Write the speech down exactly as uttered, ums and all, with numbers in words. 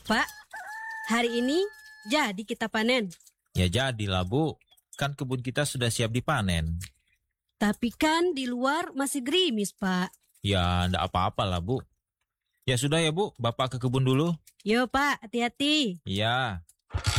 Pak, hari ini jadi kita panen. Ya jadilah, Bu. Kan kebun kita sudah siap dipanen. Tapi kan di luar masih gerimis, Pak. Ya, ndak apa-apa lah, Bu. Ya sudah ya, Bu. Bapak ke kebun dulu. Yo, Pak, hati-hati. Iya.